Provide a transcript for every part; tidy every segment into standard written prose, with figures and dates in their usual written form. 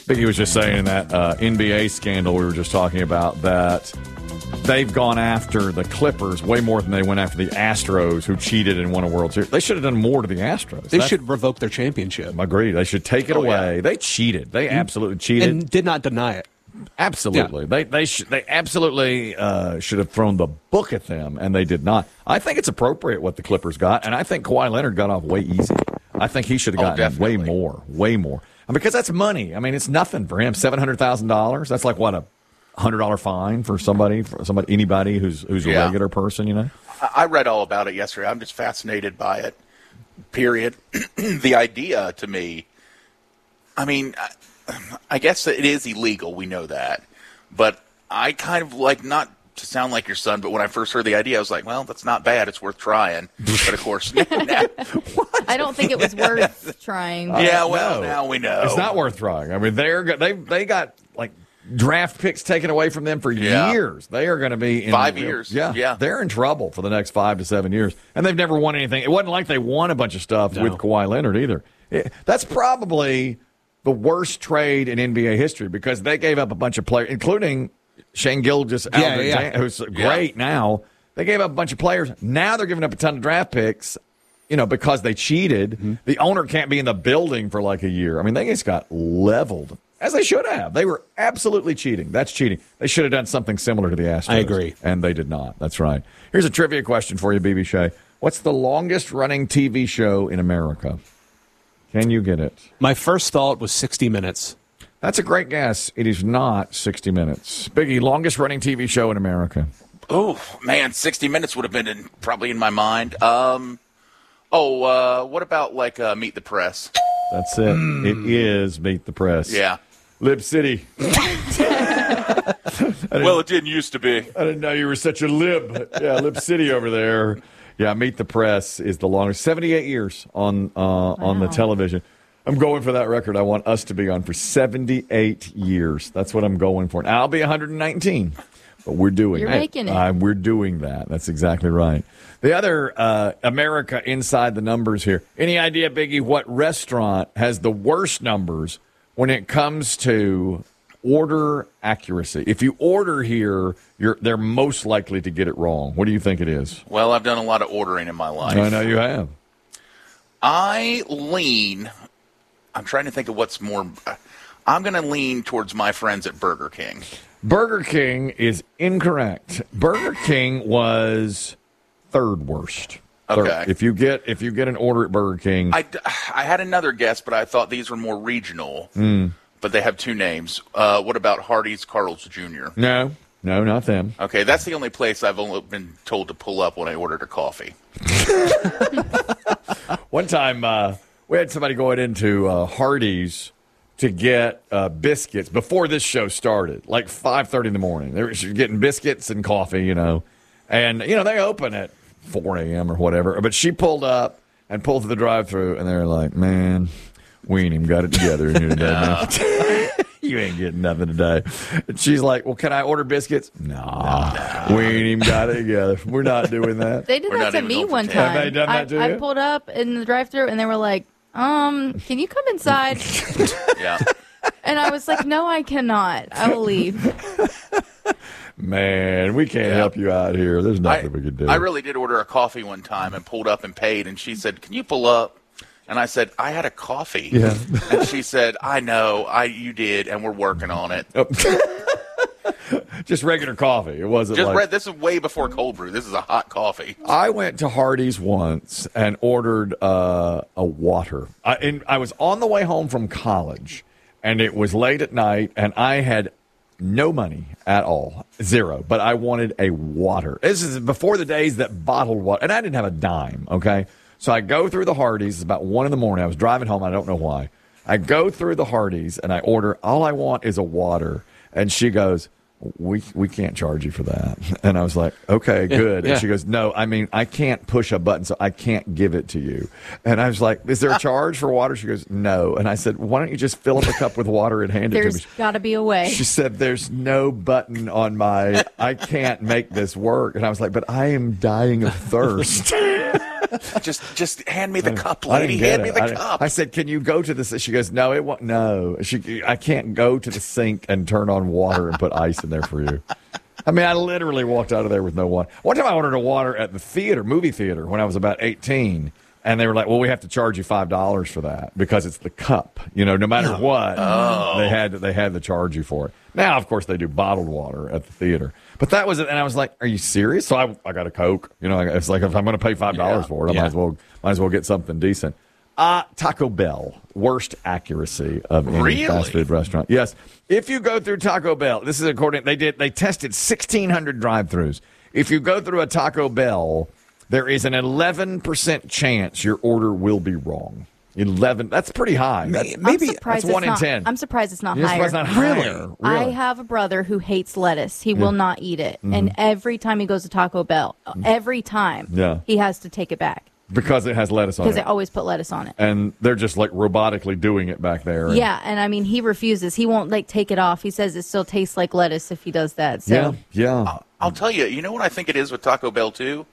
Biggie was just saying in that NBA scandal we were just talking about that they've gone after the Clippers way more than they went after the Astros, who cheated and won a World Series. They should have done more to the Astros. They should revoke their championship. Agreed. They should take it away. Yeah. They cheated. They absolutely cheated. And did not deny it. Absolutely. Yeah. They absolutely should have thrown the book at them, and they did not. I think it's appropriate what the Clippers got, and I think Kawhi Leonard got off way easy. I think he should have gotten way more. Because that's money. I mean, it's nothing for him. $700,000. That's like, what, a $100 fine for anybody who's a regular person, you know? I read all about it yesterday. I'm just fascinated by it, period. The idea to me, I mean, I guess it is illegal. We know that. But I kind of like, not to sound like your son, but when I first heard the idea, I was like, well, that's not bad. It's worth trying. But, of course, now I don't think it was worth trying. Now we know. It's not worth trying. I mean, they got, like, draft picks taken away from them for years. They are going to be in 5 years. Yeah, they're in trouble for the next 5 to 7 years. And they've never won anything. It wasn't like they won a bunch of stuff with Kawhi Leonard either. That's probably the worst trade in NBA history because they gave up a bunch of players, including Shane Gilgeous-Alexander, who's great now. They gave up a bunch of players. Now they're giving up a ton of draft picks, because they cheated. Mm-hmm. The owner can't be in the building for like a year. I mean, they just got leveled, as they should have. They were absolutely cheating. That's cheating. They should have done something similar to the Astros. I agree. And they did not. That's right. Here's a trivia question for you, BB Shea. What's the longest-running TV show in America? Can you get it? My first thought was 60 Minutes. That's a great guess. It is not 60 Minutes. Biggie, longest-running TV show in America. Oh, man, 60 Minutes would have been probably in my mind. What about, like, Meet the Press? That's it. It is Meet the Press. Yeah. Lib City. Well, it didn't used to be. I didn't know you were such a lib. Yeah, Lib City over there. Yeah, Meet the Press is the longest. 78 years on the television. I'm going for that record. I want us to be on for 78 years. That's what I'm going for. Now, I'll be 119, but we're doing it. You're making it. We're doing that. That's exactly right. The other America inside the numbers here. Any idea, Biggie, what restaurant has the worst numbers when it comes to order accuracy? If you order here, they're most likely to get it wrong. What do you think it is? Well, I've done a lot of ordering in my life. I know you have. I'm trying to think of what's more. I'm going to lean towards my friends at Burger King. Burger King is incorrect. Burger King was third worst. Okay. If you get an order at Burger King, I had another guess, but I thought these were more regional. But they have two names. What about Hardee's Carl's Jr.? No, not them. Okay, that's the only place I've only been told to pull up when I ordered a coffee. One time, we had somebody going into Hardee's to get biscuits before this show started, like 5:30 in the morning. They were getting biscuits and coffee, and they open at 4 a.m. or whatever. But she pulled up and pulled through the drive-thru, and they're like, "Man, we ain't even got it together in here today, man. You ain't getting nothing today." And she's like, "Well, can I order biscuits?" No. We ain't even got it together. We're not doing that. They did that to me one time. Have they done that to you? I pulled up in the drive-thru, and they were like, can you come inside? Yeah. And I was like, no, I cannot. I will leave. Man, we can't help you out here. There's nothing we can do. I really did order a coffee one time and pulled up and paid, and she said, "Can you pull up?" And I said, "I had a coffee." Yeah. And she said, "I know, you did, and we're working on it." Just regular coffee. It wasn't this is way before cold brew. This is a hot coffee. I went to Hardee's once and ordered a water. I was on the way home from college, and it was late at night, and I had no money at all, zero. But I wanted a water. This is before the days that bottled water, and I didn't have a dime. Okay, so I go through the Hardee's. It's about 1 a.m. I was driving home. I don't know why. I go through the Hardee's and I order. All I want is a water, and she goes, we can't charge you for that. And I was like, okay, good. And she goes, no, I mean, I can't push a button, so I can't give it to you. And I was like, is there a charge for water? She goes, no. And I said, why don't you just fill up a cup with water and hand it to me? There's got to be a way. She said, there's no button on I can't make this work. And I was like, but I am dying of thirst. Just hand me the cup, I didn't lady. get Hand me it. the cup. I said, "Can you go to this?" She goes, "No, it won't. No, I can't go to the sink and turn on water and put ice in there for you." I mean, I literally walked out of there with no water. One time I ordered a water at the movie theater, when I was about 18. And they were like, "Well, we have to charge you $5 for that because it's the cup. No matter what, they had to charge you for it." Now, of course, they do bottled water at the theater, but that was it. And I was like, "Are you serious?" So I got a Coke. It's like, if I'm going to pay $5 for it, I might as well get something decent. Taco Bell, worst accuracy of any fast food restaurant. Yes, if you go through Taco Bell, this is according they tested 1,600 drive-thrus. If you go through a Taco Bell, there is an 11% chance your order will be wrong. 11. That's pretty high. Maybe that's 1 in 10. I'm surprised it's not You're higher. surprised it's not higher. Really? I have a brother who hates lettuce. He will not eat it. And every time he goes to Taco Bell, every time he has to take it back. Because it has lettuce on it. Because they always put lettuce on it. And they're just like robotically doing it back there. Yeah, and I mean, he refuses. He won't take it off. He says it still tastes like lettuce if he does that. So. Yeah. I'll tell you, you know what I think it is with Taco Bell too?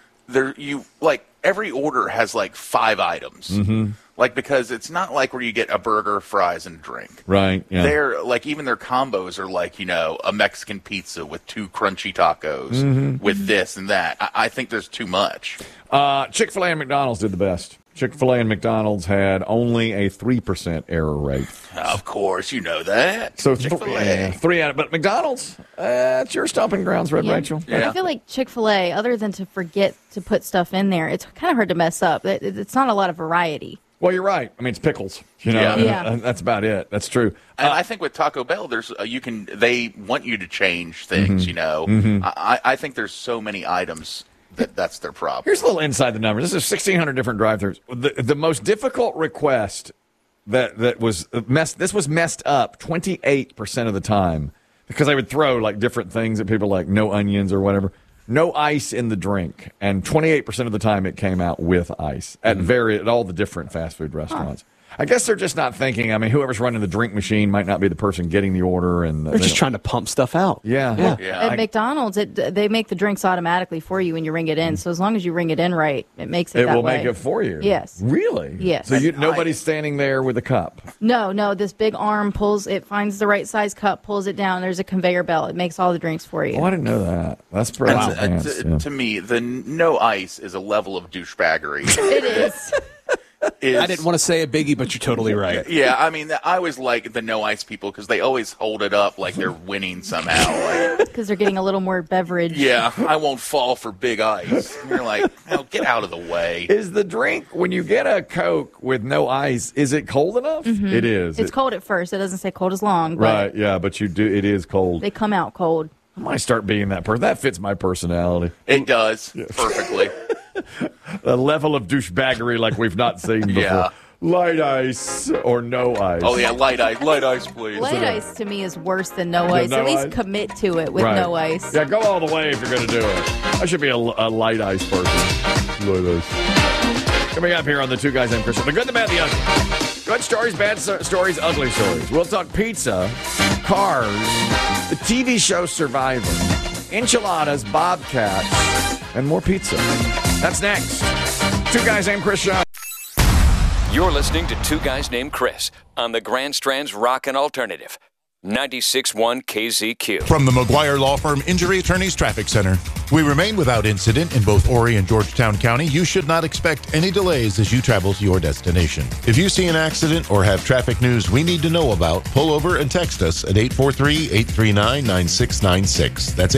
Every order has 5 items. Because it's not like where you get a burger, fries, and a drink. Right. Yeah. They're even their combos are a Mexican pizza with 2 crunchy tacos with this and that. I think there's too much. Chick-fil-A and McDonald's did the best. Chick-fil-A and McDonald's had only a 3% error rate. Of course, you know that. So Chick-fil-A. 3 out of, but McDonald's, it's your stomping grounds, Rachel. Yeah. I feel like Chick-fil-A, other than to forget to put stuff in there, it's kind of hard to mess up. It's not a lot of variety. Well, you're right. I mean, it's pickles. Yeah. That's about it. That's true. And I think with Taco Bell, they want you to change things. I think there's so many items that's their problem. Here's a little inside the numbers. This is 1,600 different drive-thrus. The most difficult request that was messed up 28% of the time because I would throw different things at people, like no onions or whatever. No ice in the drink, and 28% of the time it came out with ice at all the different fast food restaurants. I guess they're just not thinking. I mean, whoever's running the drink machine might not be the person getting the order, and they're just trying to pump stuff out. Yeah. At McDonald's, they make the drinks automatically for you when you ring it in. So as long as you ring it in right, it makes it. It will make it for you. Yes. Really? Yes. So nobody's standing there with a cup. No. This big arm finds the right size cup, pulls it down. There's a conveyor belt. It makes all the drinks for you. Oh, I didn't know that. That's pretty advanced. To me, the no ice is a level of douchebaggery. It is. I didn't want to say it, Biggie, but you're totally right. Yeah, I mean, I always like the no ice people because they always hold it up like they're winning somehow. Because they're getting a little more beverage. Yeah, I won't fall for big ice. And you're like, get out of the way. Is the drink, when you get a Coke with no ice, is it cold enough? Mm-hmm. It is. It's cold at first. It doesn't say cold as long. But right, yeah, but you do. It is cold. They come out cold. I might start being that person. That fits my personality. It does perfectly. A level of douchebaggery like we've not seen before. Yeah. Light ice or no ice. Oh, yeah, light ice, please. Light ice to me is worse than no ice. No At least ice? commit to it with no ice. Yeah, go all the way if you're going to do it. I should be a light ice person. Light ice. Coming up here on the Two Guys Named Chris. The good, the bad, the ugly. Good stories, bad stories, ugly stories. We'll talk pizza, cars, the TV show Survivor, enchiladas, bobcats, and more pizza. That's next. Two Guys Named Chris Show. You're listening to Two Guys Named Chris on the Grand Strand's Rockin' Alternative, 96.1 KZQ. From the McGuire Law Firm Injury Attorneys Traffic Center, we remain without incident in both Horry and Georgetown County. You should not expect any delays as you travel to your destination. If you see an accident or have traffic news we need to know about, pull over and text us at 843-839-9696. That's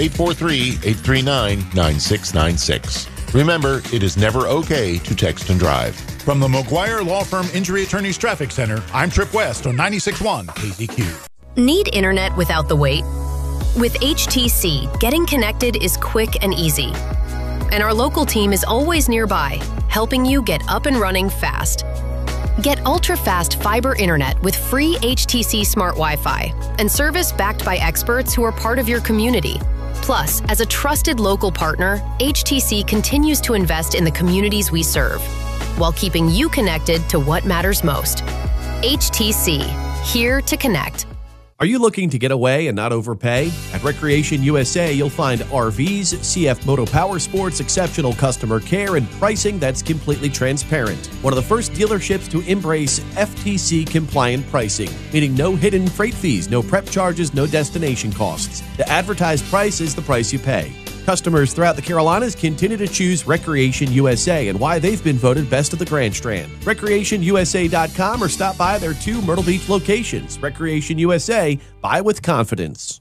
843-839-9696. Remember, it is never okay to text and drive. From the McGuire Law Firm Injury Attorneys Traffic Center, I'm Trip West on 96.1 KZQ. Need internet without the wait? With HTC, getting connected is quick and easy. And our local team is always nearby, helping you get up and running fast. Get ultra-fast fiber internet with free HTC Smart Wi-Fi and service backed by experts who are part of your community. Plus, as a trusted local partner, HTC continues to invest in the communities we serve, while keeping you connected to what matters most. HTC, here to connect. Are you looking to get away and not overpay? At Recreation USA, you'll find RVs, CF Moto Power Sports, exceptional customer care, and pricing that's completely transparent. One of the first dealerships to embrace FTC-compliant pricing, meaning no hidden freight fees, no prep charges, no destination costs. The advertised price is the price you pay. Customers throughout the Carolinas continue to choose Recreation USA and why they've been voted best of the Grand Strand. RecreationUSA.com or stop by their 2 Myrtle Beach locations. Recreation USA, buy with confidence.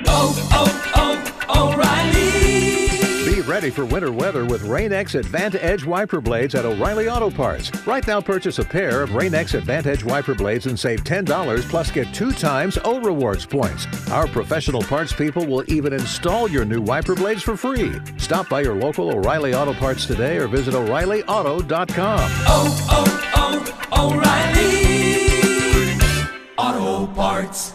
O'Reilly. Be ready for winter weather with Rain-X Advantage wiper blades at O'Reilly Auto Parts. Right now, purchase a pair of Rain-X Advantage wiper blades and save $10 plus get 2 times O Rewards points. Our professional parts people will even install your new wiper blades for free. Stop by your local O'Reilly Auto Parts today or visit O'ReillyAuto.com. O'Reilly Auto Parts.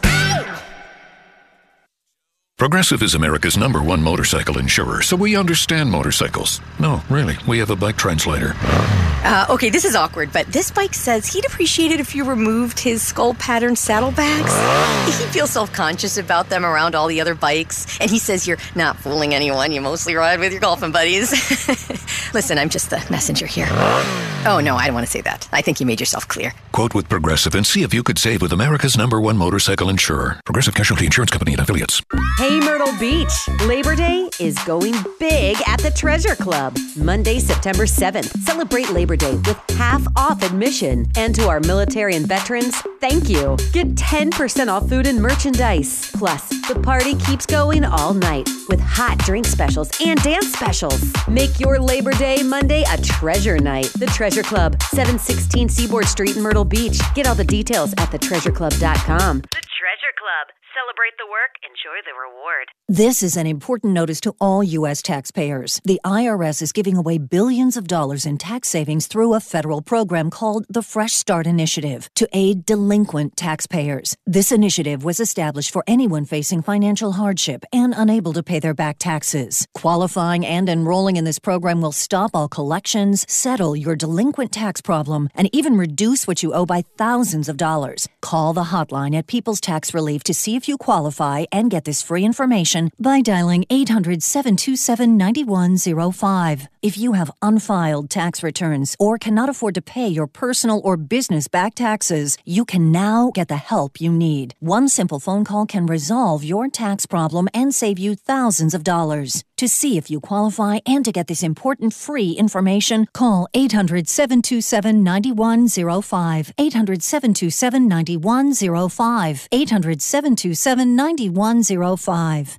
Progressive is America's #1 motorcycle insurer, so we understand motorcycles. No, really, we have a bike translator. Okay, this is awkward, but this bike says he'd appreciate it if you removed his skull pattern saddlebags. He feels self-conscious about them around all the other bikes, and he says you're not fooling anyone. You mostly ride with your golfing buddies. Listen, I'm just the messenger here. Oh, no, I don't want to say that. I think you made yourself clear. Quote with Progressive and see if you could save with America's #1 motorcycle insurer. Progressive Casualty Insurance Company and Affiliates. Hey, Myrtle Beach. Labor Day is going big at the Treasure Club. Monday, September 7th. Celebrate Labor Day with half off admission. And to our military and veterans, thank you. Get 10% off food and merchandise. Plus, the party keeps going all night with hot drink specials and dance specials. Make your Labor Day Monday a treasure night. The Treasure Club, 716 Seaboard Street in Myrtle Beach. Get all the details at thetreasureclub.com. The Treasure Club. Celebrate the work, enjoy the reward. This is an important notice to all U.S. taxpayers. The IRS is giving away billions of dollars in tax savings through a federal program called the Fresh Start Initiative to aid delinquent taxpayers. This initiative was established for anyone facing financial hardship and unable to pay their back taxes. Qualifying and enrolling in this program will stop all collections, settle your delinquent tax problem, and even reduce what you owe by thousands of dollars. Call the hotline at People's Tax Relief to see if you qualify and get this free information by dialing 800-727-9105. If you have unfiled tax returns or cannot afford to pay your personal or business back taxes, you can now get the help you need. One simple phone call can resolve your tax problem and save you thousands of dollars. To see if you qualify and to get this important free information, call 800-727-9105. 800-727-9105. 800-727-9105.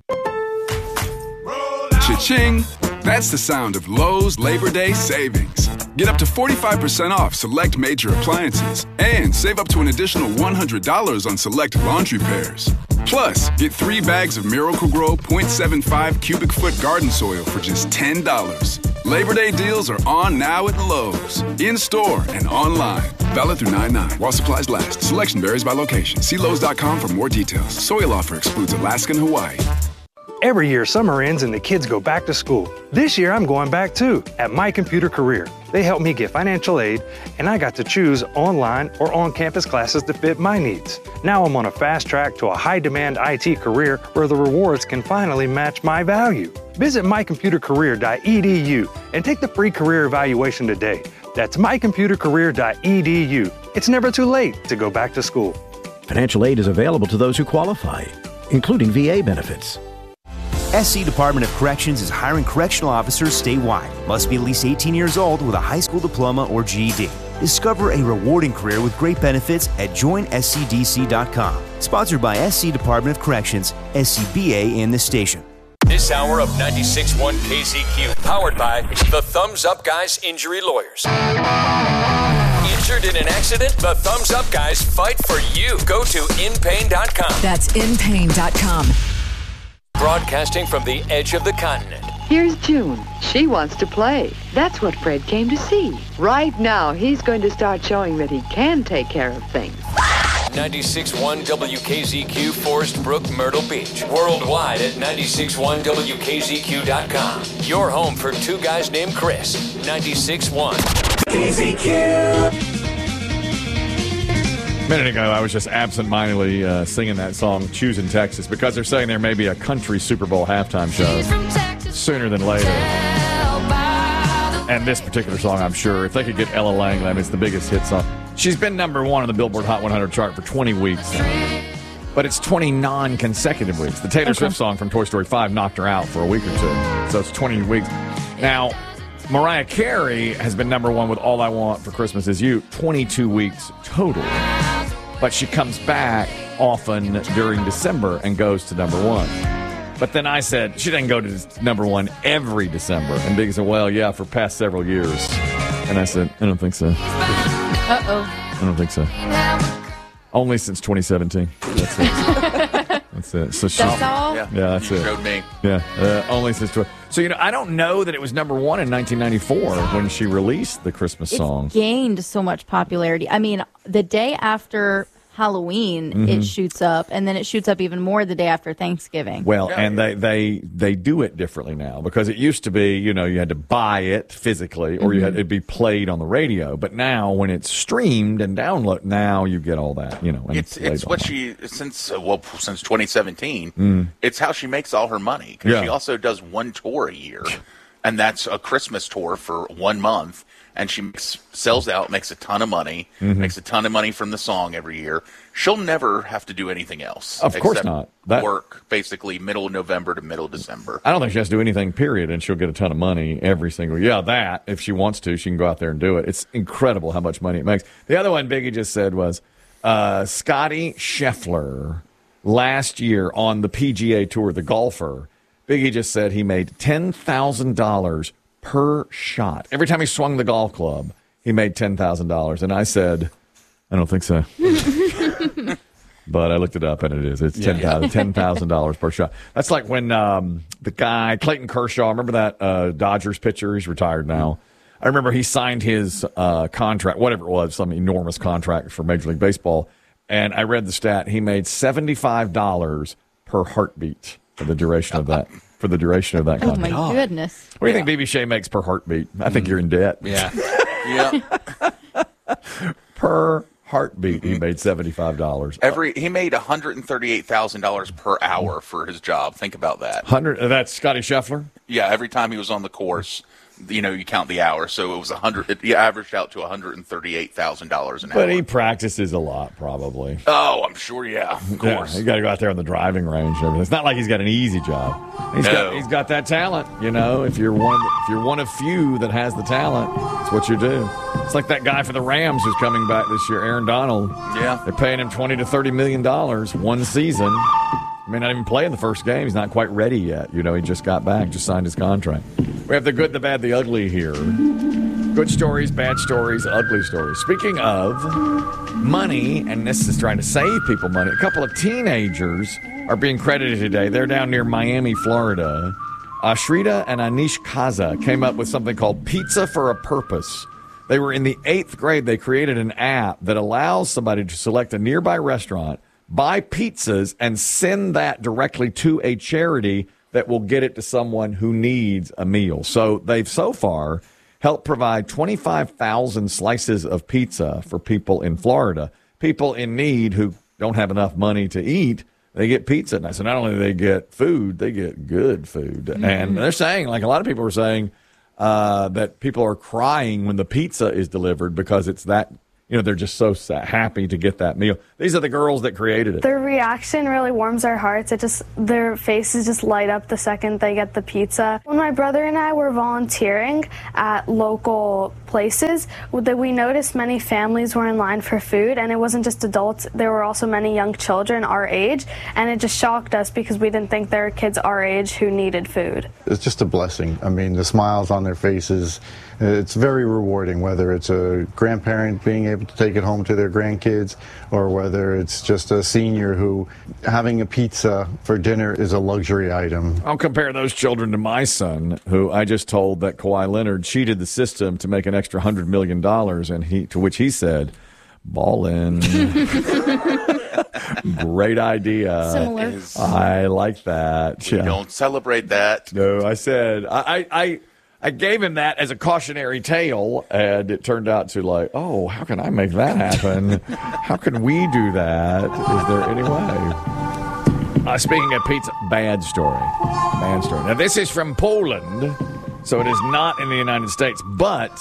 Cha-ching! That's the sound of Lowe's Labor Day savings. Get up to 45% off select major appliances and save up to an additional $100 on select laundry pairs. Plus, get 3 bags of Miracle-Gro 0.75 cubic foot garden soil for just $10. Labor Day deals are on now at Lowe's, in-store and online. Valid through 9/9 while supplies last. Selection varies by location. See Lowe's.com for more details. Soil offer excludes Alaska and Hawaii. Every year, summer ends and the kids go back to school. This year, I'm going back too, at My Computer Career. They helped me get financial aid, and I got to choose online or on-campus classes to fit my needs. Now I'm on a fast track to a high-demand IT career where the rewards can finally match my value. Visit mycomputercareer.edu and take the free career evaluation today. That's mycomputercareer.edu. It's never too late to go back to school. Financial aid is available to those who qualify, including VA benefits. SC Department of Corrections is hiring correctional officers statewide. Must be at least 18 years old with a high school diploma or GED. Discover a rewarding career with great benefits at joinscdc.com. Sponsored by SC Department of Corrections, SCBA, and the station. This hour of 96.1 KZQ, powered by the Thumbs Up Guys Injury Lawyers. Injured in an accident? The Thumbs Up Guys fight for you. Go to inpain.com. That's inpain.com. Broadcasting from the edge of the continent. Here's June. She wants to play. That's what Fred came to see. Right now, he's going to start showing that he can take care of things. 96.1 WKZQ, Forest Brook, Myrtle Beach. Worldwide at 96.1WKZQ.com. Your home for 2 guys named Chris. 96.1 KZQ. A minute ago, I was just absentmindedly singing that song, Choosing Texas, because they're saying there may be a country Super Bowl halftime show sooner than later. And this particular song, I'm sure, if they could get Ella Langley, I mean, it's the biggest hit song. She's been number one on the Billboard Hot 100 chart for 20 weeks now. But it's 20 non-consecutive weeks. The Taylor Swift song from Toy Story 5 knocked her out for a week or two. So it's 20 weeks. Now, Mariah Carey has been number one with All I Want for Christmas Is You, 22 weeks total. But she comes back often during December and goes to number one. But then I said, she doesn't go to number one every December. And Biggie said, well, yeah, for past several years. And I said, I don't think so. Uh-oh. I don't think so. Only since 2017. That's it. That's it. So that's all? Yeah, that's it. Showed me. Yeah, only since. So, I don't know that it was number one in 1994 when she released the Christmas song. It's gained so much popularity. I mean, the day after Halloween, it shoots up, and then it shoots up even more the day after Thanksgiving. Well, and they do it differently now, because it used to be, you had to buy it physically, or it'd be played on the radio. But now, when it's streamed and downloaded, now you get all that, And It's what since 2017, it's how she makes all her money. Because she also does one tour a year, and that's a Christmas tour for 1 month. And she sells out, makes a ton of money, makes a ton of money from the song every year. She'll never have to do anything else. Of course not. Work, basically, middle of November to middle of December. I don't think she has to do anything, period, and she'll get a ton of money every single year. Yeah, that, if she wants to, she can go out there and do it. It's incredible how much money it makes. The other one Biggie just said was Scotty Scheffler last year on the PGA Tour, the golfer. Biggie just said he made $10,000 per shot. Every time he swung the golf club, he made $10,000. And I said, I don't think so. But I looked it up, and it is. It's $10,000 per shot. That's like when the guy, Clayton Kershaw, remember that Dodgers pitcher? He's retired now. I remember he signed his contract, whatever it was, some enormous contract for Major League Baseball. And I read the stat. He made $75 per heartbeat for the duration of that. For the duration of that contract. Oh, my goodness. What do you think BB Shea makes per heartbeat? I think you're in debt. Yeah. Per heartbeat, he made $75. He made $138,000 per hour for his job. Think about that. That's Scotty Scheffler? Yeah, every time he was on the course, you count the hours. So it was he averaged out to $138,000 an hour. But he practices a lot, probably. Oh, I'm sure, yeah. Of course. Yeah, you got to go out there on the driving range and everything. It's not like he's got an easy job. He's got that talent, If you're one of few that has the talent, it's what you do. It's like that guy for the Rams who's coming back this year, Aaron Donald. Yeah. They're paying him $20 to $30 million one season. He may not even play in the first game. He's not quite ready yet. He just got back, just signed his contract. We have the good, the bad, the ugly here. Good stories, bad stories, ugly stories. Speaking of money, and this is trying to save people money, a couple of teenagers are being credited today. They're down near Miami, Florida. Ashrita and Anish Kaza came up with something called Pizza for a Purpose. They were in the 8th grade. They created an app that allows somebody to select a nearby restaurant, buy pizzas, and send that directly to a charity that will get it to someone who needs a meal. So they've so far helped provide 25,000 slices of pizza for people in Florida. People in need who don't have enough money to eat, they get pizza. And so not only do they get food, they get good food. Mm-hmm. And they're saying, like a lot of people are saying, that people are crying when the pizza is delivered because it's that, they're just so happy to get that meal. These are the girls that created it. Their reaction really warms our hearts. Their faces just light up the second they get the pizza. When my brother and I were volunteering at local places, we noticed many families were in line for food, and it wasn't just adults. There were also many young children our age, and it just shocked us because we didn't think there were kids our age who needed food. It's just a blessing. I mean, the smiles on their faces, it's very rewarding, whether it's a grandparent being able to take it home to their grandkids, or whether it's just a senior who having a pizza for dinner is a luxury item. I'll compare those children to my son, who I just told that Kawhi Leonard cheated the system to make an extra $100 million, and to which he said, ballin'. Great idea. Similar. I like that. We don't celebrate that. No, I said, I gave him that as a cautionary tale, and it turned out to like, oh, how can I make that happen? How can we do that? Is there any way? Speaking of pizza, bad story. Now, this is from Poland, so it is not in the United States, but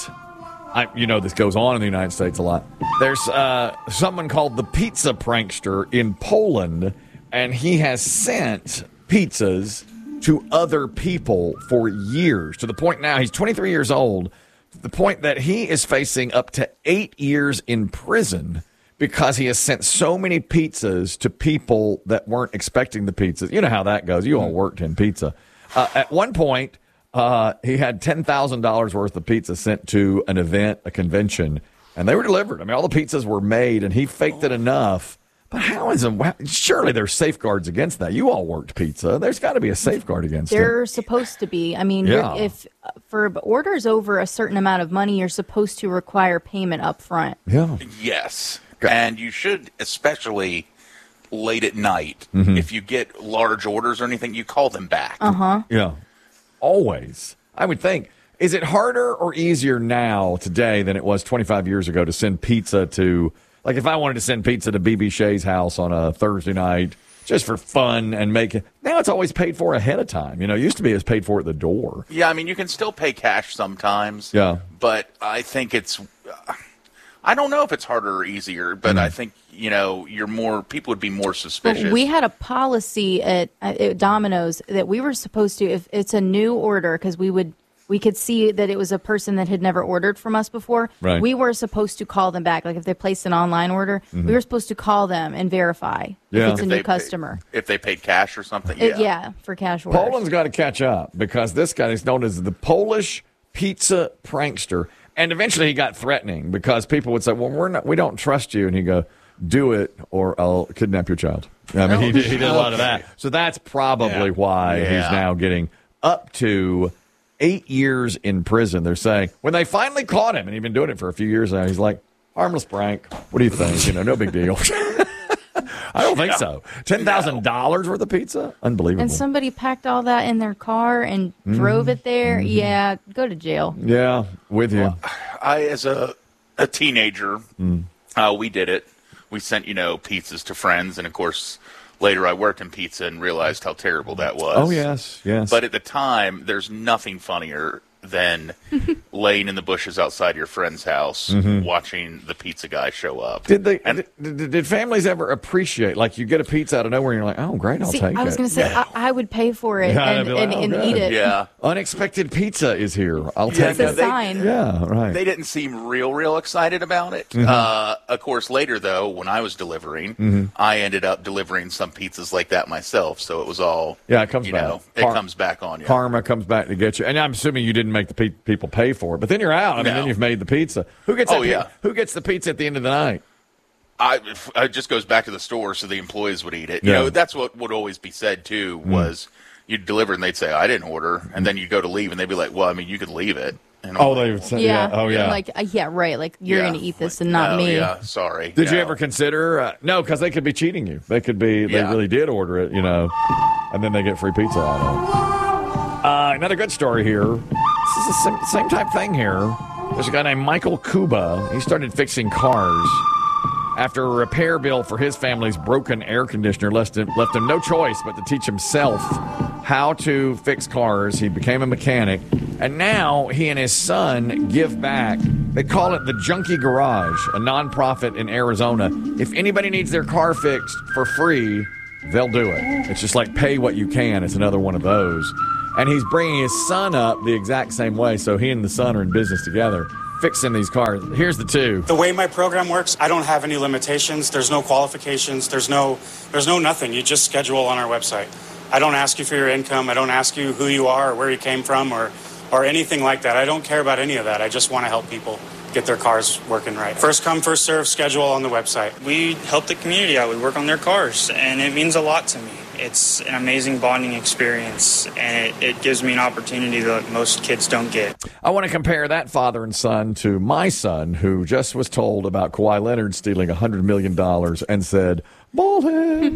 this goes on in the United States a lot. There's someone called the Pizza Prankster in Poland, and he has sent pizzas to other people for years, to the point now he's 23 years old, to the point that he is facing up to 8 years in prison because he has sent so many pizzas to people that weren't expecting the pizzas. You know how that goes. You all worked in pizza. At one point, he had $10,000 worth of pizza sent to an event, a convention, and they were delivered. I mean, all the pizzas were made, and he faked it enough. But surely there's safeguards against that. You all worked pizza. There's got to be a safeguard against it. There's supposed to be. I mean, if for orders over a certain amount of money, you're supposed to require payment up front. Yeah. Yes. And you should, especially late at night, if you get large orders or anything, you call them back. Yeah. Always. I would think. Is it harder or easier now, today, than it was 25 years ago to send pizza to... Like, if I wanted to send pizza to BB Shea's house on a Thursday night just for fun and make it... Now it's always paid for ahead of time. It used to be it's paid for at the door. Yeah, I mean, you can still pay cash sometimes. Yeah. But I think it's... I don't know if it's harder or easier, but I think, people would be more suspicious. We had a policy at Domino's that we were supposed to, if it's a new order, because we could see that it was a person that had never ordered from us before. Right. We were supposed to call them back. Like if they placed an online order, we were supposed to call them and verify if it's a new customer. If they paid cash or something, for cash orders. Poland's got to catch up because this guy is known as the Polish Pizza Prankster. And eventually he got threatening because people would say, well, we don't trust you. And he'd go, do it or I'll kidnap your child. I mean, he did a lot of that. So that's probably why he's now getting up to 8 years in prison. They're saying when they finally caught him, and he'd been doing it for a few years now, he's like, harmless prank. What do you think? No big deal. I don't think so. $10,000 worth of pizza? Unbelievable. And somebody packed all that in their car and drove it there? Yeah, go to jail. Yeah, with you. Well, I, as a teenager, we did it. We sent, pizzas to friends, and of course... Later, I worked in pizza and realized how terrible that was. Oh, yes. But at the time, there's nothing funnier than laying in the bushes outside your friend's house watching the pizza guy show up. Did families ever appreciate, like you get a pizza out of nowhere and you're like, oh, great, I'll take it. I was going to say, I would pay for it and eat it. Yeah. Unexpected pizza is here. I'll take it. It's a sign. Yeah, right. They didn't seem real excited about it. Of course, later, though, when I was delivering, I ended up delivering some pizzas like that myself. So it was all, it comes back. It comes back on you. Karma comes back to get you. And I'm assuming you didn't make the people pay for it. But then you're out. I mean, then you've made the pizza. Who gets Who gets the pizza at the end of the night? It just goes back to the store so the employees would eat it. You know, that's what would always be said, too, was you'd deliver and they'd say, I didn't order. And then you'd go to leave and they'd be like, well, I mean, you could leave it. And they would say, oh, yeah. Like, right. Like, you're going to eat this and not me. Yeah, sorry. Did you ever consider, no, because they could be cheating you. They could be, they really did order it, and then they get free pizza out of it. Another good story here. This is the same type thing here. There's a guy named Michael Kuba. He started fixing cars after a repair bill for his family's broken air conditioner left him no choice but to teach himself how to fix cars. He became a mechanic, and now he and his son give back. They call it the Junkie Garage, a nonprofit in Arizona. If anybody needs their car fixed for free, they'll do it. It's just like pay what you can. It's another one of those. And he's bringing his son up the exact same way, so he and the son are in business together, fixing these cars. Here's the two. The way my program works, I don't have any limitations. There's no qualifications. There's no nothing. You just schedule on our website. I don't ask you for your income. I don't ask you who you are or where you came from or anything like that. I don't care about any of that. I just want to help people get their cars working right. First come, first serve schedule on the website. We help the community out. We work on their cars, and it means a lot to me. It's an amazing bonding experience, and it gives me an opportunity that most kids don't get. I want to compare that father and son to my son, who just was told about Kawhi Leonard stealing $100 million and said, Bald head.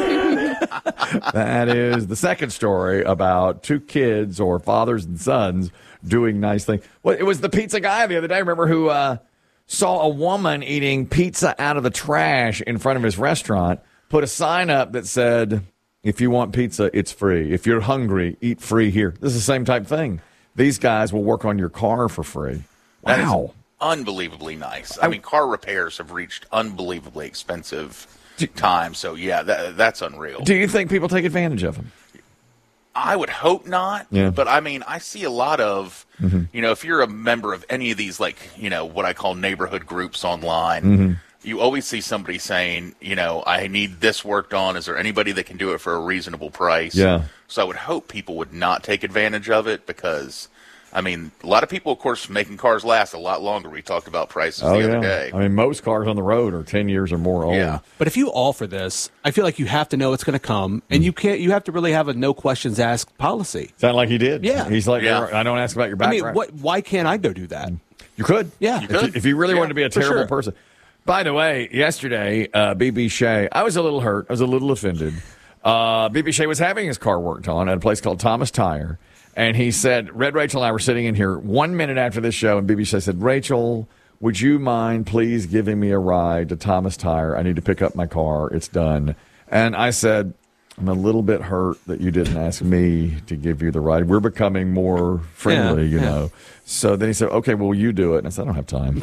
That is the second story about two kids or fathers and sons doing nice things. Well, it was the pizza guy the other day, remember, who saw a woman eating pizza out of the trash in front of his restaurant, put a sign up that said, if you want pizza, it's free. If you're hungry, eat free here. This is the same type thing. These guys will work on your car for free. Wow. Unbelievably nice. I mean, car repairs have reached unbelievably expensive times. So, yeah, that's unreal. Do you think people take advantage of them? I would hope not. Yeah. But, I mean, I see a lot of, if you're a member of any of these, like, what I call neighborhood groups online, you always see somebody saying, I need this worked on. Is there anybody that can do it for a reasonable price? Yeah. So I would hope people would not take advantage of it because, I mean, a lot of people, of course, making cars last a lot longer. We talked about prices the other day. I mean, most cars on the road are 10 years or more old. Yeah. But if you offer this, I feel like you have to know it's going to come, and you have to really have a no questions asked policy. Sound like he did. Yeah. He's like, I don't ask about your background. I mean, why can't I go do that? You could. Yeah. You could. If you really wanted to be a for terrible sure. person. By the way, yesterday, B.B. Shea, I was a little hurt. I was a little offended. B.B. Shea was having his car worked on at a place called Thomas Tire. And he said, Red, Rachel, and I were sitting in here 1 minute after this show, and B.B. Shea said, Rachel, would you mind please giving me a ride to Thomas Tire? I need to pick up my car. It's done. And I said, I'm a little bit hurt that you didn't ask me to give you the ride. We're becoming more friendly, you know. So then he said, okay, well, you do it. And I said, I don't have time.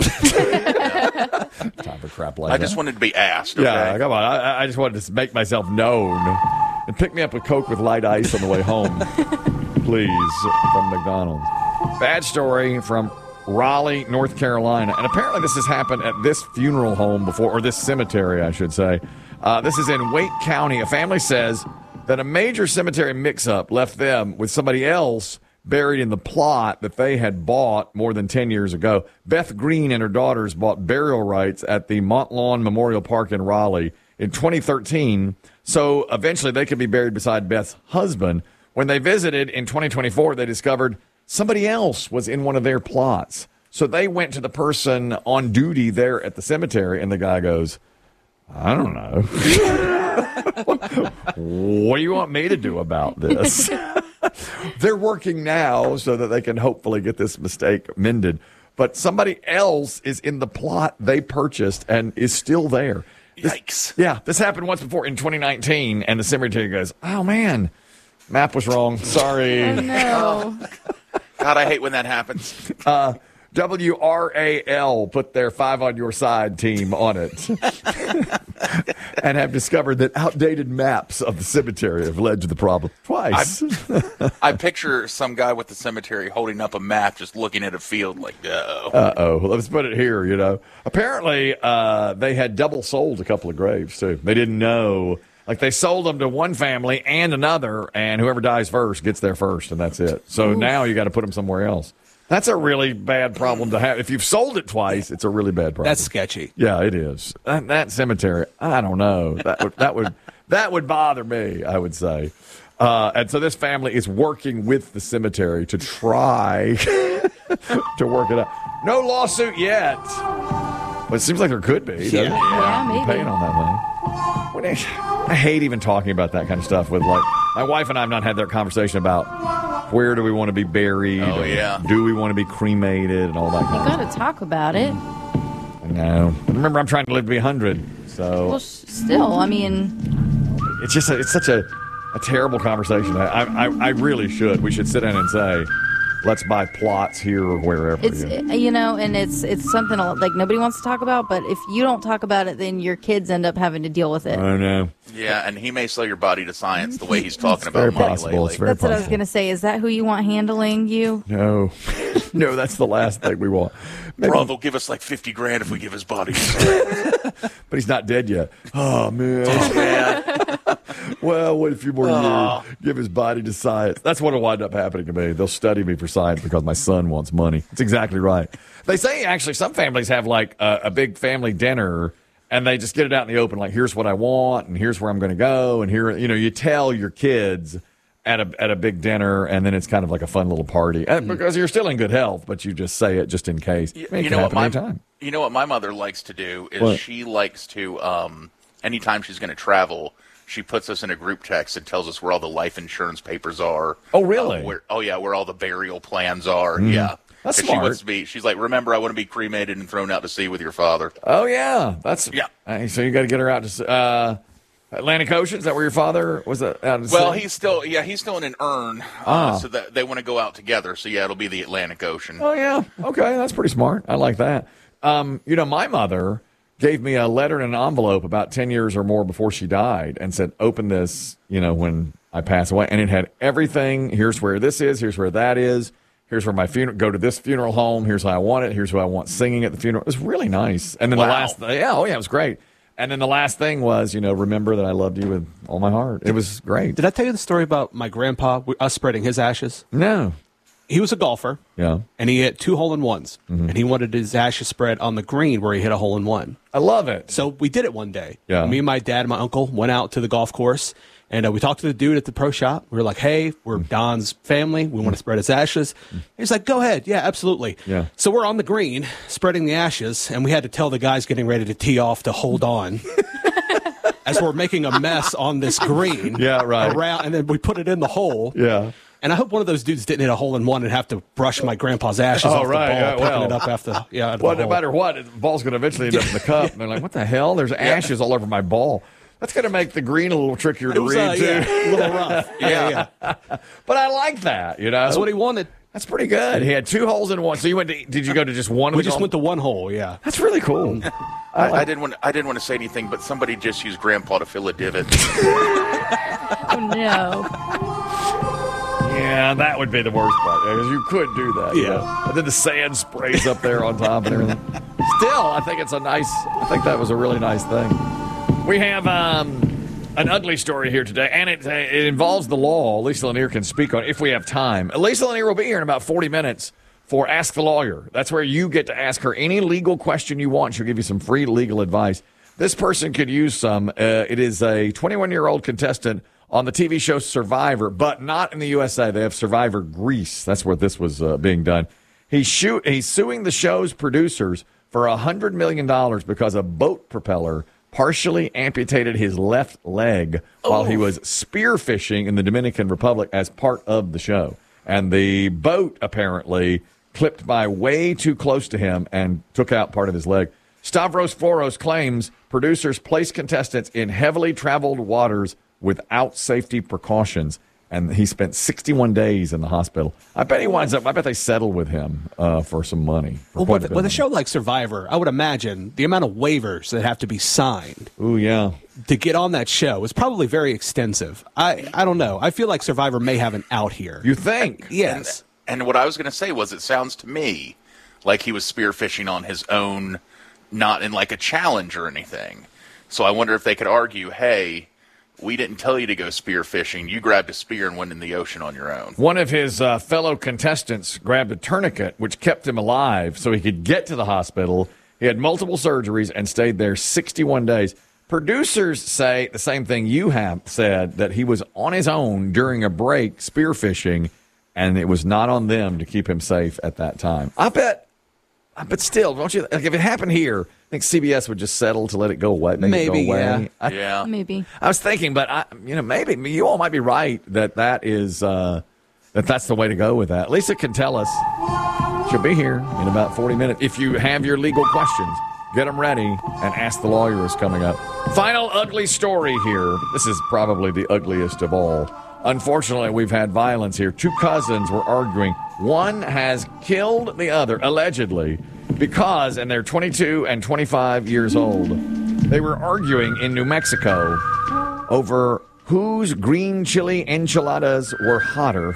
Time for crap like that. I just wanted to be asked. Okay? Yeah, come on. I just wanted to make myself known. And pick me up a Coke with light ice on the way home, please, from McDonald's. Bad story from Raleigh, North Carolina. And apparently this has happened at this funeral home before, or this cemetery, I should say. This is in Wake County. A family says that a major cemetery mix-up left them with somebody else buried in the plot that they had bought more than 10 years ago. Beth Green and her daughters bought burial rights at the Montlawn Memorial Park in Raleigh in 2013, so eventually they could be buried beside Beth's husband. When they visited in 2024, they discovered somebody else was in one of their plots. So they went to the person on duty there at the cemetery, and the guy goes, I don't know. What do you want me to do about this? They're working now so that they can hopefully get this mistake mended. But somebody else is in the plot they purchased and is still there. Yikes. This happened once before in 2019, and the cemetery goes, oh, man, map was wrong. Sorry. Oh, no. God, I hate when that happens. WRAL put their 5 on Your Side team on it and have discovered that outdated maps of the cemetery have led to the problem twice. I picture some guy with the cemetery holding up a map just looking at a field like, Uh-oh. Let's put it here, Apparently, they had double sold a couple of graves, too. They didn't know. Like, they sold them to one family and another, and whoever dies first gets there first, and that's it. So now you got to put them somewhere else. That's a really bad problem to have. If you've sold it twice, it's a really bad problem. That's sketchy. Yeah, it is. That cemetery, I don't know. That would bother me, I would say. And so this family is working with the cemetery to try to work it out. No lawsuit yet. But it seems like there could be. Yeah, maybe. Paying on that money. I hate even talking about that kind of stuff with, like, my wife and I have not had that conversation about where do we want to be buried? Oh, yeah. Do we want to be cremated and all that kind of You got to talk about it. No. Remember, I'm trying to live to be 100, so... Well, still, I mean... It's just, it's such a terrible conversation. I really should. We should sit down and say, let's buy plots here or wherever. It's and it's something like nobody wants to talk about, but if you don't talk about it, then your kids end up having to deal with it. I know. Yeah, and he may sell your body to science the way he's talking about very money possible. lately. It's very That's what I was possible. going to say. Is that who you want handling you? No. No, that's the last thing we want. Bro, they'll give us like $50,000 if we give his body. But he's not dead yet. Oh, man. Oh, man. Well, wait a few more years. Give his body to science. That's what will wind up happening to me. They'll study me for science because my son wants money. That's exactly right. They say, actually, some families have like a big family dinner, and they just get it out in the open. Like, here's what I want, and here's where I'm going to go, and here, you tell your kids at a big dinner, and then it's kind of like a fun little party because you're still in good health, but you just say it just in case. It can happen anytime. You know what my mother likes to do is What? she likes to anytime she's going to travel, she puts us in a group text and tells us where all the life insurance papers are. Oh, really? Where all the burial plans are. Mm. Yeah. That's 'Cause smart. She wants to be, she's like, remember, I want to be cremated and thrown out to sea with your father. Oh, yeah. So you got to get her out to Atlantic Ocean. Is that where your father was out at sea? Well, he's still in an urn, so that they want to go out together. So yeah, it'll be the Atlantic Ocean. Oh, yeah. Okay, that's pretty smart. I like that. My mother gave me a letter in an envelope about 10 years or more before she died and said, open this, when I pass away. And it had everything. Here's where this is. Here's where that is. Here's where my funeral, go to this funeral home. Here's how I want it. Here's who I want singing at the funeral. It was really nice. And then the last, it was great. And then the last thing was, remember that I loved you with all my heart. It was great. Did I tell you the story about my grandpa, us spreading his ashes? No. He was a golfer. Yeah. And he hit 2 hole-in-ones. Mm-hmm. And he wanted his ashes spread on the green where he hit a hole-in-one. I love it. So we did it one day. Yeah. Me and my dad and my uncle went out to the golf course. And we talked to the dude at the pro shop. We were like, hey, we're Don's family. We want to spread his ashes. He's like, go ahead. Yeah, absolutely. Yeah. So we're on the green spreading the ashes. And we had to tell the guys getting ready to tee off to hold on. As we're making a mess on this green. Yeah, right. Around, and then we put it in the hole. Yeah. And I hope one of those dudes didn't hit a hole-in-one and have to brush my grandpa's ashes off the ball, picking it up after. Out of the no hole. matter what, the ball's going to eventually end up in the cup. And they're like, what the hell? There's ashes all over my ball. That's going to make the green a little trickier to read, too. Yeah, a little rough. Yeah. But I like that, That's what he wanted. That's pretty good. He had 2 holes in one. So did you go to just one? We just went to 1 hole, yeah. That's really cool. I didn't want to say anything, but somebody just used Grandpa to fill a divot. Oh, no. Yeah, that would be the worst part. Because you could do that. Yeah. And then the sand sprays up there on top and everything. Still, I think that was a really nice thing. We have an ugly story here today, and it involves the law. Lisa Lanier can speak on it if we have time. Lisa Lanier will be here in about 40 minutes for Ask the Lawyer. That's where you get to ask her any legal question you want. She'll give you some free legal advice. This person could use some. It is a 21-year-old contestant on the TV show Survivor, but not in the USA. They have Survivor Greece. That's where this was being done. He's suing the show's producers for $100 million because a boat propeller partially amputated his left leg while he was spearfishing in the Dominican Republic as part of the show. And the boat apparently clipped by way too close to him and took out part of his leg. Stavros Floros claims producers placed contestants in heavily traveled waters without safety precautions. And he spent 61 days in the hospital. I bet they settled with him for some money. With a show like Survivor, I would imagine the amount of waivers that have to be signed. Ooh, yeah. To get on that show is probably very extensive. I don't know. I feel like Survivor may have an out here. You think? Yes. And what I was going to say was, it sounds to me like he was spearfishing on his own, not in like a challenge or anything. So I wonder if they could argue, hey, we didn't tell you to go spearfishing. You grabbed a spear and went in the ocean on your own. One of his fellow contestants grabbed a tourniquet, which kept him alive so he could get to the hospital. He had multiple surgeries and stayed there 61 days. Producers say the same thing you have said, that he was on his own during a break spearfishing, and it was not on them to keep him safe at that time. I bet still, don't you? Like if it happened here, I think CBS would just settle to let it go away. Maybe, it go away. Yeah. Maybe. I was thinking, but maybe you all might be right that is that's the way to go with that. Lisa can tell us. She'll be here in about 40 minutes. If you have your legal questions, get them ready, and Ask the Lawyer is coming up. Final ugly story here. This is probably the ugliest of all. Unfortunately, we've had violence here. 2 cousins were arguing. One has killed the other, allegedly, because, and they're 22 and 25 years old, they were arguing in New Mexico over whose green chili enchiladas were hotter.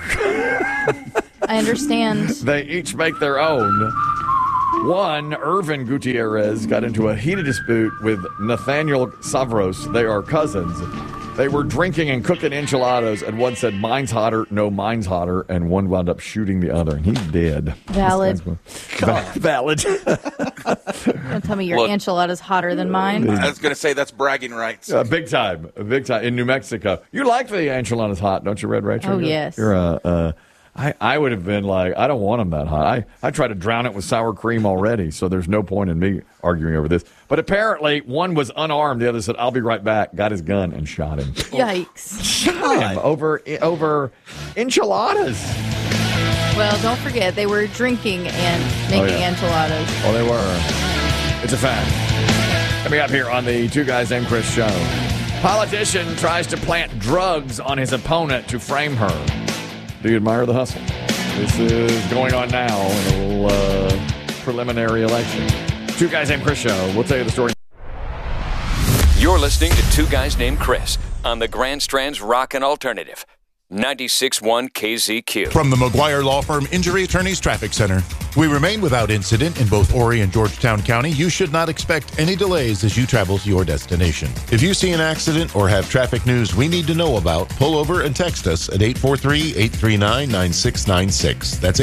I understand. They each make their own. One, Irvin Gutierrez, got into a heated dispute with Nathaniel Savros. They are cousins. They were drinking and cooking enchiladas, and one said, mine's hotter, no, mine's hotter, and one wound up shooting the other, and he's dead. Valid. Valid. Don't tell me your enchilada's hotter than mine. I was going to say that's bragging rights. Big time in New Mexico. You like the enchiladas hot, don't you, Red Rachel? Oh, yes. You're I would have been like, I don't want them that hot. I tried to drown it with sour cream already, so there's no point in me arguing over this. But apparently, one was unarmed. The other said, I'll be right back, got his gun, and shot him. Yikes. Shot him over enchiladas. Well, don't forget, they were drinking and making enchiladas. Oh, they were. It's a fact. Coming up here on the Two Guys Named Chris show. Politician tries to plant drugs on his opponent to frame her. Do you admire the hustle? This is going on now in a little preliminary election. Two Guys Named Chris show. We'll tell you the story. You're listening to Two Guys Named Chris on the Grand Strand's Rockin' Alternative. 96.1 KZQ. From the McGuire Law Firm Injury Attorneys Traffic Center. We remain without incident in both Horry and Georgetown County. You should not expect any delays as you travel to your destination. If you see an accident or have traffic news we need to know about, pull over and text us at 843-839-9696. That's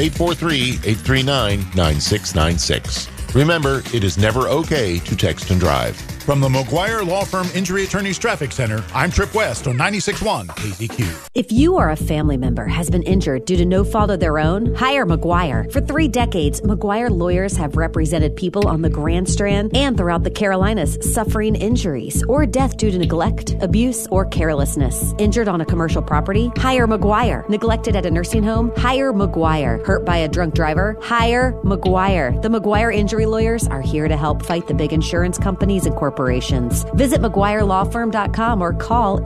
843-839-9696. Remember, it is never okay to text and drive. From the McGuire Law Firm Injury Attorneys Traffic Center, I'm Trip West on 96.1 KZQ. If you or a family member has been injured due to no fault of their own, hire McGuire. For 3 decades, McGuire lawyers have represented people on the Grand Strand and throughout the Carolinas suffering injuries or death due to neglect, abuse, or carelessness. Injured on a commercial property? Hire McGuire. Neglected at a nursing home? Hire McGuire. Hurt by a drunk driver? Hire McGuire. The McGuire Injury Lawyers are here to help fight the big insurance companies and corporations. Visit McGuireLawFirm.com or call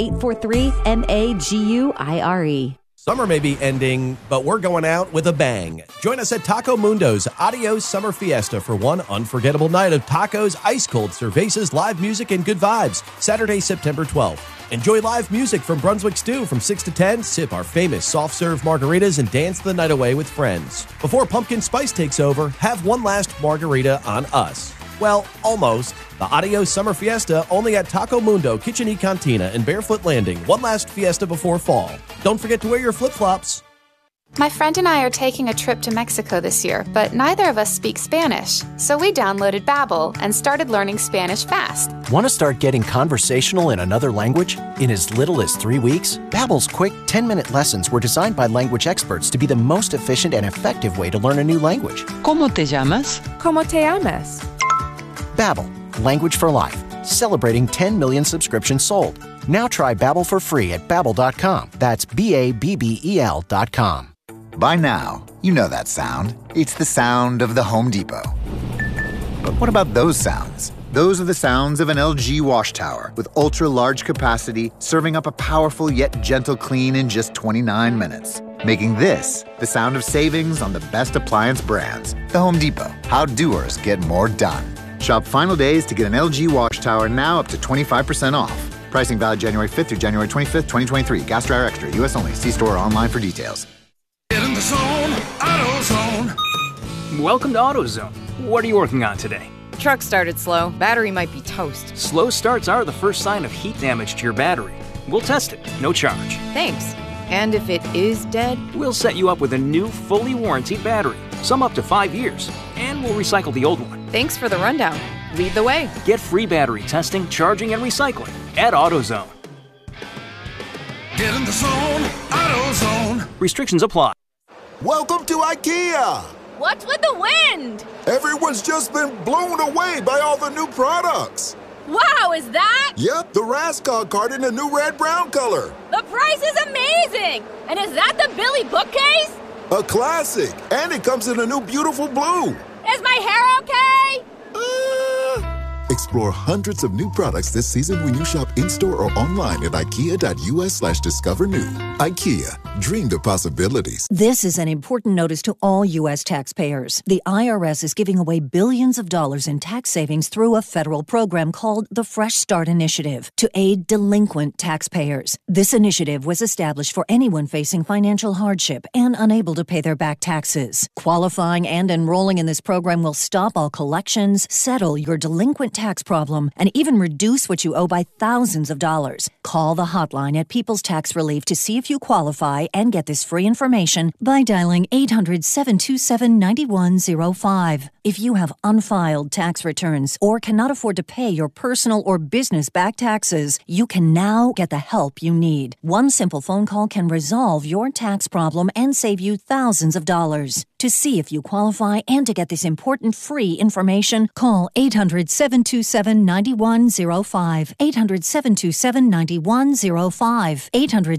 843-MAGUIRE. Summer may be ending, but we're going out with a bang. Join us at Taco Mundo's Adios Summer Fiesta for one unforgettable night of tacos, ice-cold cervezas, live music, and good vibes. Saturday, September 12th. Enjoy live music from Brunswick Stew from 6 to 10, sip our famous soft-serve margaritas, and dance the night away with friends. Before pumpkin spice takes over, have one last margarita on us. Well, almost. The Adios Summer Fiesta only at Taco Mundo, Kitchen y Cantina, and Barefoot Landing. One last fiesta before fall. Don't forget to wear your flip-flops. My friend and I are taking a trip to Mexico this year, but neither of us speak Spanish. So we downloaded Babbel and started learning Spanish fast. Want to start getting conversational in another language? In as little as 3 weeks? Babbel's quick 10-minute lessons were designed by language experts to be the most efficient and effective way to learn a new language. ¿Cómo te llamas? ¿Cómo te llamas? Babbel, language for life. Celebrating 10 million subscriptions sold. Now try Babbel for free at Babbel.com. That's Babbel.com. By now, you know that sound. It's the sound of the Home Depot. But what about those sounds? Those are the sounds of an LG wash tower with ultra-large capacity, serving up a powerful yet gentle clean in just 29 minutes. Making this the sound of savings on the best appliance brands. The Home Depot. How doers get more done. Shop final days to get an LG wash tower now up to 25% off. Pricing valid January 5th through January 25th, 2023. Gas Dryer Extra. U.S. only. See store or online for details. Get in the zone. AutoZone. Welcome to AutoZone. What are you working on today? Truck started slow. Battery might be toast. Slow starts are the first sign of heat damage to your battery. We'll test it. No charge. Thanks. And if it is dead? We'll set you up with a new, fully warranted battery. Some up to 5 years. And we'll recycle the old one. Thanks for the rundown. Lead the way. Get free battery testing, charging, and recycling at AutoZone. Get in the zone. AutoZone. Restrictions apply. Welcome to IKEA. What's with the wind? Everyone's just been blown away by all the new products. Wow, is that? Yep, the Raskog cart in a new red-brown color. The price is amazing. And is that the Billy bookcase? A classic. And it comes in a new beautiful blue. Is my hair okay? Explore hundreds of new products this season when you shop in-store or online at ikea.us/discover new. IKEA, dream the possibilities. This is an important notice to all U.S. taxpayers. The IRS is giving away billions of dollars in tax savings through a federal program called the Fresh Start Initiative to aid delinquent taxpayers. This initiative was established for anyone facing financial hardship and unable to pay their back taxes. Qualifying and enrolling in this program will stop all collections, settle your delinquent tax problem, and even reduce what you owe by thousands thousands of dollars. Call the hotline at People's Tax Relief to see if you qualify and get this free information by dialing 800-727-9105. If you have unfiled tax returns or cannot afford to pay your personal or business-backed taxes, you can now get the help you need. One simple phone call can resolve your tax problem and save you thousands of dollars. To see if you qualify and to get this important free information, call 800-727-9105. 800-727-9105.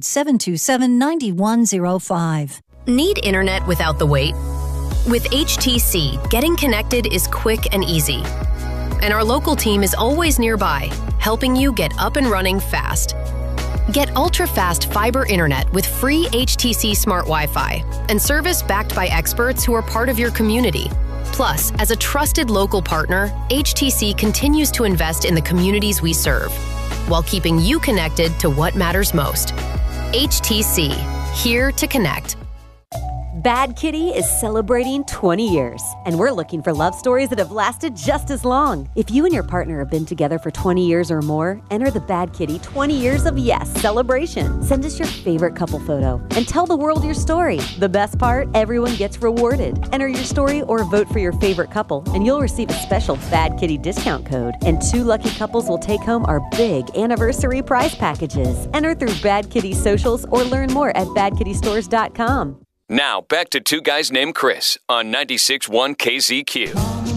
800-727-9105. Need internet without the wait? With HTC, getting connected is quick and easy. And our local team is always nearby, helping you get up and running fast. Get ultra-fast fiber internet with free HTC Smart Wi-Fi and service backed by experts who are part of your community. Plus, as a trusted local partner, HTC continues to invest in the communities we serve, while keeping you connected to what matters most. HTC, here to connect. Bad Kitty is celebrating 20 years, and we're looking for love stories that have lasted just as long. If you and your partner have been together for 20 years or more, enter the Bad Kitty 20 Years of Yes celebration. Send us your favorite couple photo and tell the world your story. The best part, everyone gets rewarded. Enter your story or vote for your favorite couple, and you'll receive a special Bad Kitty discount code. And 2 lucky couples will take home our big anniversary prize packages. Enter through Bad Kitty socials or learn more at badkittystores.com. Now, back to Two Guys Named Chris on 96.1 KZQ.